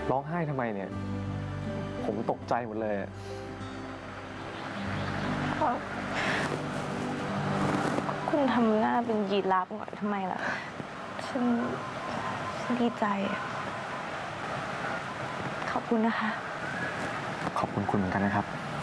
ร้องไห้ทำไมเนี่ยผมตกใจหมดเลยคุณทำหน้าเป็นยีราฟหน่อยทำไมล่ะฉันดีใจขอบคุณนะคะขอบคุณคุณเหมือนกันนะครับ